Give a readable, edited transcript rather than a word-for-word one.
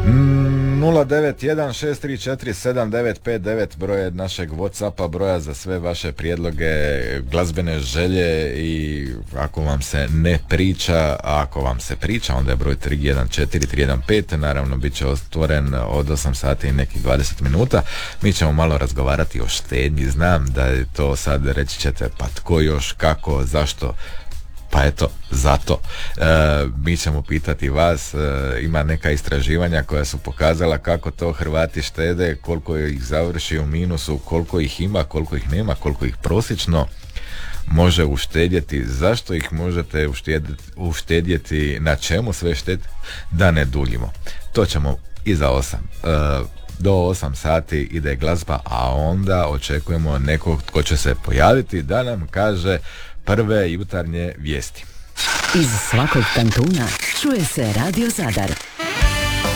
09163479959 broj našeg Whatsappa, broja za sve vaše prijedloge, glazbene želje. I ako vam se ne priča, a ako vam se priča, onda je broj 314315. Naravno bit će otvoren od 8 sati i nekih 20 minuta. Mi ćemo malo razgovarati o štednji. Znam da je to sad, reći ćete, pa tko još, kako, zašto? Pa eto, zato mi ćemo pitati vas. Ima neka istraživanja koja su pokazala kako to Hrvati štede, koliko ih završi u minusu, koliko ih ima, koliko ih nema, koliko ih prosječno može uštedjeti, zašto ih možete uštedjeti, na čemu sve štedjeti, da ne duljimo. To ćemo iza 8. Do 8 sati ide glazba, a onda očekujemo nekog tko će se pojaviti da nam kaže prve jutarnje vijesti. Iz svakog kantuna čuje se Radio Zadar.